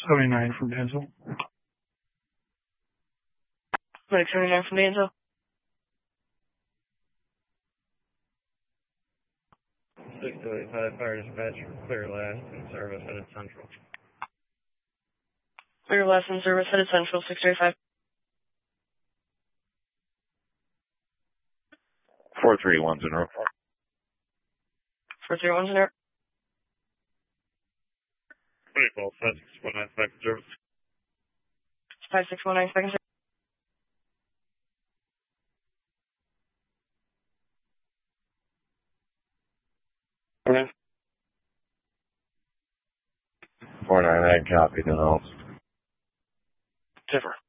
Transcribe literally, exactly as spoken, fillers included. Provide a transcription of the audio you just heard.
seventy-nine from Denzel. Medic seventy-nine from Denzel. six two eight five, fire dispatch, clear last and service headed central. Clear last and service headed central, six two eight five. four three one's in row. four three one's in row. Vehicle five six one nine, second service. five six one nine, second service. Okay. four nine nine, copy, no else. Differ.